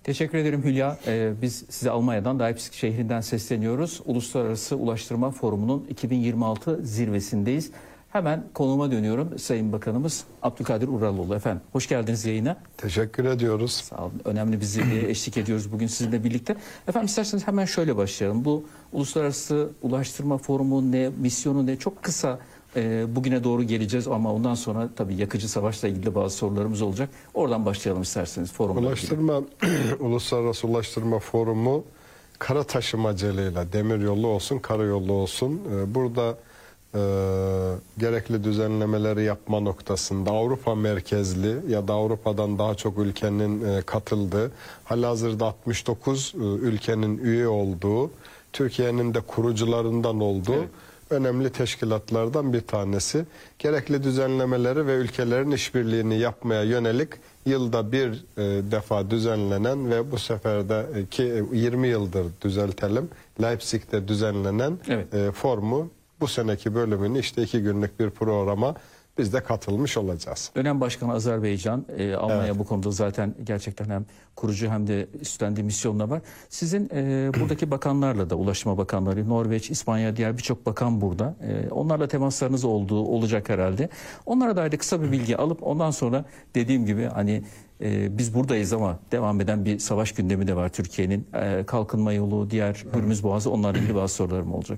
Teşekkür ederim Hülya. Biz size Almanya'dan Leipzig şehrinden sesleniyoruz. Uluslararası Ulaştırma Forumu'nun 2026 zirvesindeyiz. Hemen konuma dönüyorum. Sayın Bakanımız Abdülkadir Uraloğlu. Efendim hoş geldiniz yayına. Teşekkür ediyoruz. Sağ olun. Önemli bir zirveye eşlik ediyoruz bugün sizinle birlikte. Efendim isterseniz hemen şöyle başlayalım. Bu Uluslararası Ulaştırma Forumu ne, misyonu ne? Çok kısa bugüne doğru geleceğiz ama ondan sonra tabii yakıcı savaşla ilgili bazı sorularımız olacak. Oradan başlayalım isterseniz forumla Uluslararası Ulaştırma Forumu kara taşımacılığıyla demiryolu olsun, karayolu olsun burada gerekli düzenlemeleri yapma noktasında Avrupa merkezli ya da Avrupa'dan daha çok ülkenin katıldığı, halihazırda 69 ülkenin üye olduğu, Türkiye'nin de kurucularından olduğu önemli teşkilatlardan bir tanesi. Gerekli düzenlemeleri ve ülkelerin işbirliğini yapmaya yönelik yılda bir defa düzenlenen ve bu sefer de 20 yıldır düzeltelim Leipzig'te düzenlenen forumu bu seneki bölümünü işte 2 günlük bir programa biz de katılmış olacağız. Dönem Başkanı Azerbaycan, Almanya bu konuda zaten gerçekten hem kurucu hem de üstlendiği misyonla var. Sizin buradaki bakanlarla da, Ulaştırma Bakanları, Norveç, İspanya, diğer birçok bakan burada. Onlarla temaslarınız olacak herhalde. Onlara dair de kısa bir bilgi alıp ondan sonra dediğim gibi hani biz buradayız ama devam eden bir savaş gündemi de var Türkiye'nin. Kalkınma yolu, diğer Hürmüz Boğazı, onlarla ilgili bazı sorularım olacak.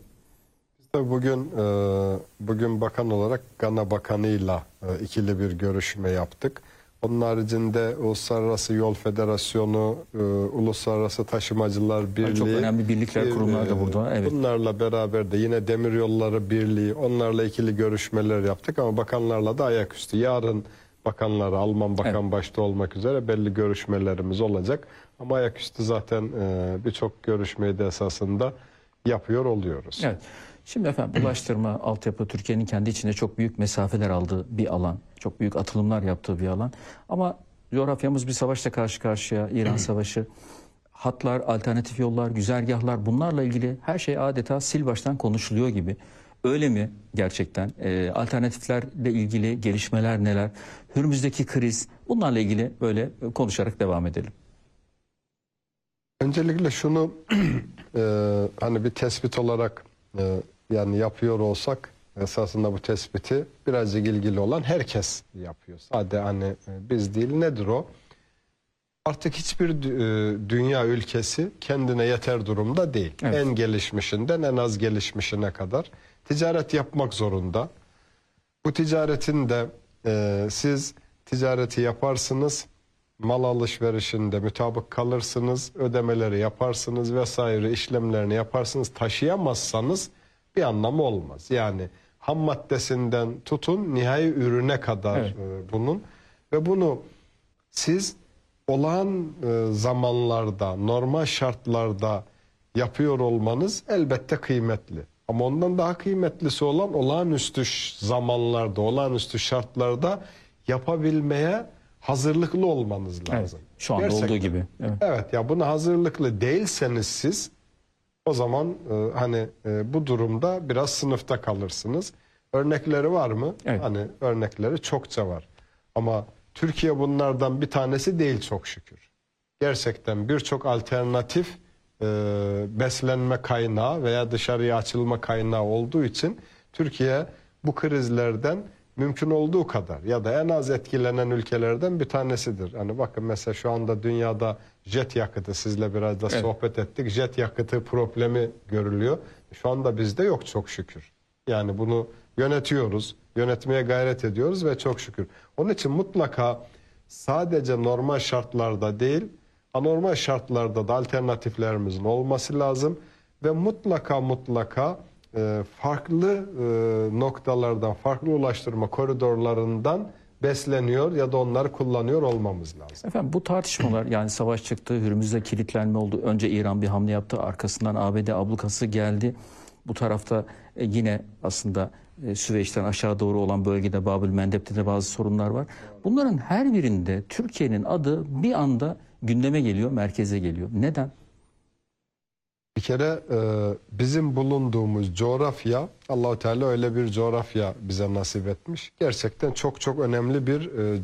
Bugün bakan olarak Gana Bakanı'yla ikili bir görüşme yaptık. Onun haricinde Uluslararası Yol Federasyonu, Uluslararası Taşımacılar Birliği. Çok önemli birlikler, kurumlar da burada. Evet. Bunlarla beraber de yine Demiryolları Birliği, onlarla ikili görüşmeler yaptık ama bakanlarla da ayaküstü. Yarın bakanlara, Alman bakan başta olmak üzere belli görüşmelerimiz olacak. Ama ayaküstü zaten birçok görüşmeyi de esasında yapıyor oluyoruz. Evet. Şimdi efendim ulaştırma altyapı Türkiye'nin kendi içinde çok büyük mesafeler aldığı bir alan. Çok büyük atılımlar yaptığı bir alan. Ama coğrafyamız bir savaşla karşı karşıya, İran Savaşı. Hatlar, alternatif yollar, güzergahlar, bunlarla ilgili her şey adeta sil baştan konuşuluyor gibi. Öyle mi gerçekten? Alternatiflerle ilgili gelişmeler neler? Hürmüzdeki kriz, bunlarla ilgili böyle konuşarak devam edelim. Öncelikle şunu hani bir tespit olarak yani yapıyor olsak esasında bu tespiti birazcık ilgili olan herkes yapıyor. Sadece hani biz değil, nedir o? Artık hiçbir dünya ülkesi kendine yeter durumda değil. Evet. En gelişmişinden en az gelişmişine kadar ticaret yapmak zorunda. Bu ticaretin de siz ticareti yaparsınız, mal alışverişinde mutabık kalırsınız, ödemeleri yaparsınız vesaire işlemlerini yaparsınız. Taşıyamazsanız bir anlamı olmaz. Yani ham maddesinden tutun nihai ürüne kadar bunun ve bunu siz olağan zamanlarda, normal şartlarda yapıyor olmanız elbette kıymetli. Ama ondan daha kıymetlisi olan olağanüstü zamanlarda, olağanüstü şartlarda yapabilmeye hazırlıklı olmanız lazım. Evet, şu anda gerçekten olduğu gibi. Evet ya, buna hazırlıklı değilseniz siz o zaman hani bu durumda biraz sınıfta kalırsınız. Örnekleri var mı? Evet. Hani örnekleri çokça var. Ama Türkiye bunlardan bir tanesi değil çok şükür. Gerçekten birçok alternatif beslenme kaynağı veya dışarıya açılma kaynağı olduğu için Türkiye bu krizlerden mümkün olduğu kadar ya da en az etkilenen ülkelerden bir tanesidir. Hani bakın mesela şu anda dünyada jet yakıtı, sizle biraz da sohbet ettik. Jet yakıtı problemi görülüyor. Şu anda bizde yok çok şükür. Yani bunu yönetiyoruz, yönetmeye gayret ediyoruz ve çok şükür. Onun için mutlaka sadece normal şartlarda değil, anormal şartlarda da alternatiflerimizin olması lazım ve mutlaka farklı noktalardan, farklı ulaştırma koridorlarından besleniyor ya da onları kullanıyor olmamız lazım. Efendim bu tartışmalar, yani savaş çıktı, Hürmüz'de kilitlenme oldu. Önce İran bir hamle yaptı, arkasından ABD ablukası geldi. Bu tarafta yine aslında Süveyş'ten aşağı doğru olan bölgede Babül Mendeb'te de bazı sorunlar var. Bunların her birinde Türkiye'nin adı bir anda gündeme geliyor, merkeze geliyor. Neden? Bir kere bizim bulunduğumuz coğrafya, Allah-u Teala öyle bir coğrafya bize nasip etmiş. Gerçekten çok önemli bir